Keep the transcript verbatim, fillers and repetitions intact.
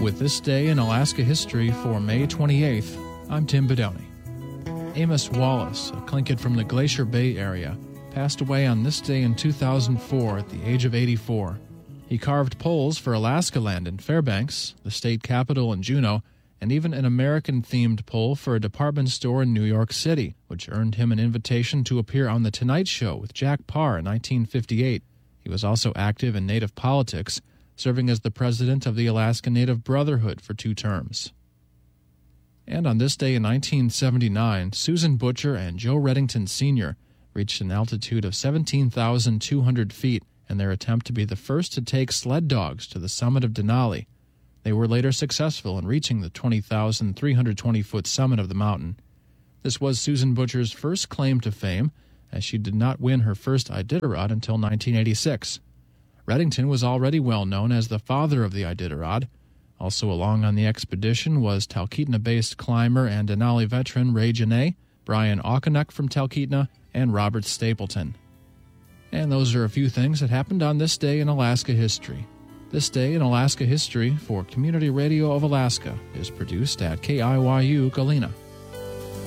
With this day in Alaska history for May twenty-eighth, I'm Tim Bedoni. Amos Wallace, a Tlingit from the Glacier Bay area, passed away on this day in two thousand four at the age of eighty-four. He carved poles for Alaska Land in Fairbanks, the state capital in Juneau, and even an American-themed pole for a department store in New York City, which earned him an invitation to appear on The Tonight Show with Jack Paar in nineteen fifty-eight. He was also active in Native politics, serving as the president of the Alaska Native Brotherhood for two terms. And on this day in nineteen seventy-nine, Susan Butcher and Joe Redington Senior reached an altitude of seventeen thousand two hundred feet in their attempt to be the first to take sled dogs to the summit of Denali. They were later successful in reaching the twenty thousand three hundred twenty foot summit of the mountain. This was Susan Butcher's first claim to fame, as she did not win her first Iditarod until nineteen eighty-six. Redington was already well known as the father of the Iditarod. Also along on the expedition was Talkeetna-based climber and Denali veteran Ray Janae, Brian Auchinuk from Talkeetna, and Robert Stapleton. And those are a few things that happened on this day in Alaska history. This Day in Alaska History for Community Radio of Alaska is produced at K I Y U Galena.